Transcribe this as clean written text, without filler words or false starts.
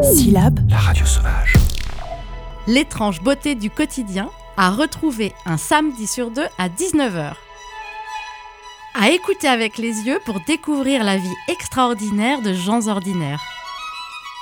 Syllabe, la radio sauvage. L'étrange beauté du quotidien à retrouver un samedi sur 2 à 19h. À écouter avec les yeux pour découvrir la vie extraordinaire de gens ordinaires.